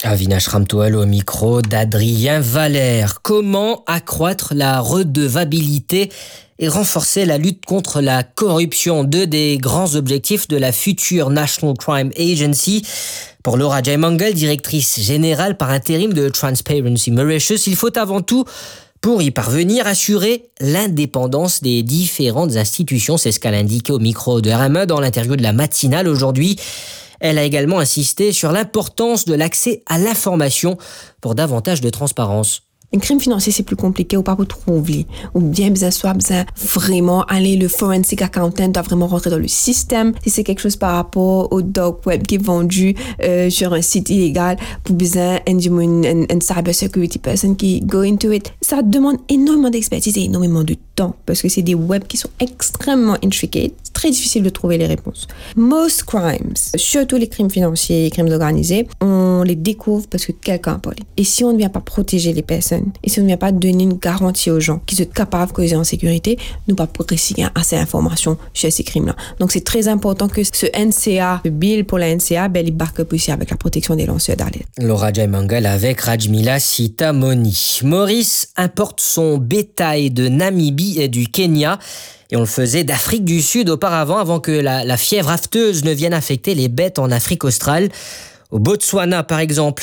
Avinash Ramtoal au micro d'Adrien Valère. Comment accroître la redevabilité et renforcer la lutte contre la corruption? Deux des grands objectifs de la future National Crime Agency. Pour Laura Jaimangal, directrice générale par intérim de Transparency Mauritius, il faut avant tout, pour y parvenir, assurer l'indépendance des différentes institutions. C'est ce qu'elle a indiqué au micro de RME dans l'interview de la matinale aujourd'hui. Elle a également insisté sur l'importance de l'accès à l'information pour davantage de transparence. Un crime financier, c'est plus compliqué ou pas pour trouver. Ou bien besoin vraiment aller, le forensic accountant doit vraiment rentrer dans le système. Si c'est quelque chose par rapport au dark web qui est vendu sur un site illégal, pour besoin une cyber security person qui go into it. Ça demande énormément d'expertise et énormément de temps parce que c'est des webs qui sont extrêmement intricate. C'est très difficile de trouver les réponses. Most crimes, surtout les crimes financiers et les crimes organisés, on les découvre parce que quelqu'un a parlé. Et si on ne vient pas protéger les personnes, et si on ne vient pas donner une garantie aux gens qui sont capables de en sécurité, nous ne pouvons pas réciter assez d'informations sur ces crimes-là. Donc, c'est très important que ce NCA, le bill pour la NCA, il back up aussi avec la protection des lanceurs d'alerte. Laura Jaimangal avec Rajmila Sitamoni. Maurice importe son bétail de Namibie et du Kenya. Et on le faisait d'Afrique du Sud auparavant, avant que la fièvre afteuse ne vienne affecter les bêtes en Afrique australe. Au Botswana, par exemple,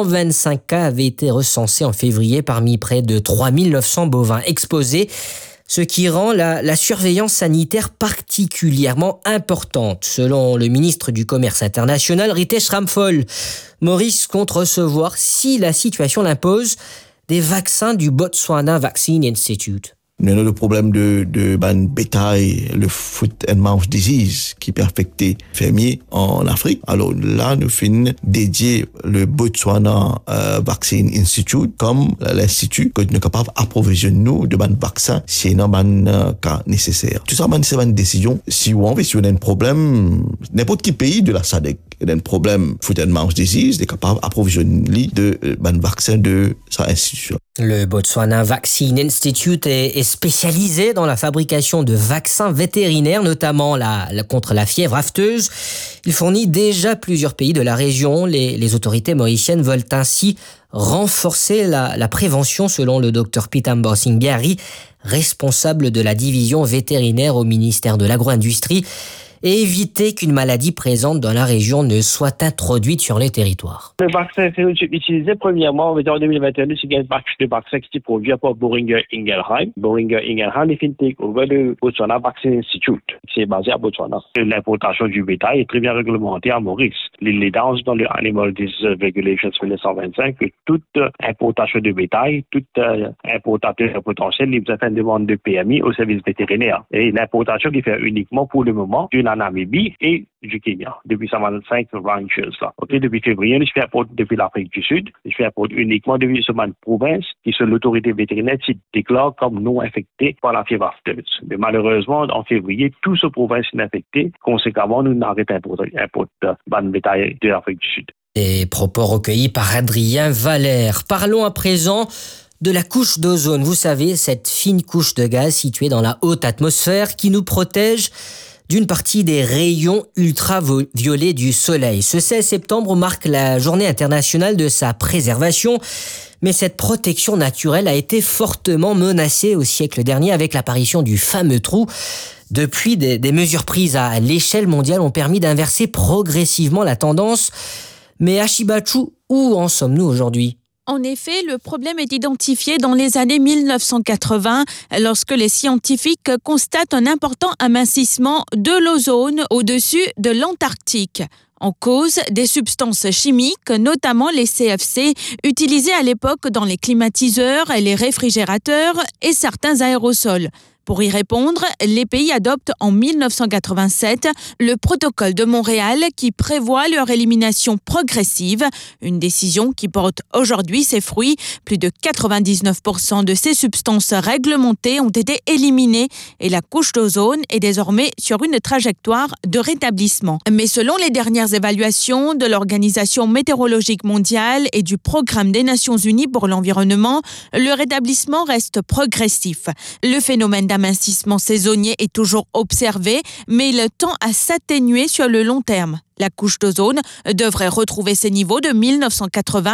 125 cas avaient été recensés en février parmi près de 3900 bovins exposés, ce qui rend la surveillance sanitaire particulièrement importante. Selon le ministre du Commerce international, Ritesh Ramphal, Maurice compte recevoir, si la situation l'impose, des vaccins du Botswana Vaccine Institute. Nous avons le problème de bétail, le foot and mouth disease qui peut affecter fermiers en Afrique. Alors là, nous finissons dédier le Botswana Vaccine Institute comme l'institut que nous sommes capables d'approvisionner nous de vaccins si nous avons un cas nécessaire. Tout ça, c'est une décision. Si on veut, si on a un problème, n'importe quel pays de la SADC, il y a un problème foot and mouth disease, est capable d'approvisionner de vaccins de sa institution. Le Botswana Vaccine Institute est spécialisé dans la fabrication de vaccins vétérinaires, notamment contre la fièvre afteuse. Il fournit déjà plusieurs pays de la région. Les autorités mauriciennes veulent ainsi renforcer la prévention, selon le docteur Pitambor Singhari, responsable de la division vétérinaire au ministère de l'Agro-Industrie, et éviter qu'une maladie présente dans la région ne soit introduite sur les territoires. Le vaccin est utilisé premièrement en 2021, c'est un batch de vaccins qui est produit par Boehringer Ingelheim. Boehringer Ingelheim est take over le Botswana Vaccine Institute, qui est basé à Botswana. L'importation du bétail est très bien réglementée à Maurice. Les dans dans le Animal Disease Regulations 1925 que toute importation de bétail, toute importateur potentiel, il doit faire une demande de PMI au service vétérinaire. Et l'importation qui fait uniquement pour le moment de la Namibie et du Kenya, depuis 125 ranchers là. Okay, depuis février, je fais apport depuis l'Afrique du Sud, je fais apport uniquement depuis ce province qui sont l'autorité vétérinaire qui déclare comme non infectée par la fièvre afteuse. Mais malheureusement, en février, toute ce province est infectée. Conséquemment, nous n'arrêtons pas de bétail de l'Afrique du Sud. Des propos recueillis par Adrien Valère. Parlons à présent de la couche d'ozone. Vous savez, cette fine couche de gaz située dans la haute atmosphère qui nous protège d'une partie des rayons ultraviolets du soleil. Ce 16 septembre marque la journée internationale de sa préservation, mais cette protection naturelle a été fortement menacée au siècle dernier avec l'apparition du fameux trou. Depuis, des mesures prises à l'échelle mondiale ont permis d'inverser progressivement la tendance. Mais Ashibachu, où en sommes-nous aujourd'hui ? En effet, le problème est identifié dans les années 1980 lorsque les scientifiques constatent un important amincissement de l'ozone au-dessus de l'Antarctique. En cause, des substances chimiques, notamment les CFC, utilisées à l'époque dans les climatiseurs, les réfrigérateurs et certains aérosols. Pour y répondre, les pays adoptent en 1987 le protocole de Montréal qui prévoit leur élimination progressive, une décision qui porte aujourd'hui ses fruits. Plus de 99% de ces substances réglementées ont été éliminées et la couche d'ozone est désormais sur une trajectoire de rétablissement. Mais selon les dernières évaluations de l'Organisation météorologique mondiale et du Programme des Nations Unies pour l'environnement, le rétablissement reste progressif. Le phénomène d'amincissement saisonnier est toujours observé, mais il tend à s'atténuer sur le long terme. La couche d'ozone devrait retrouver ses niveaux de 1980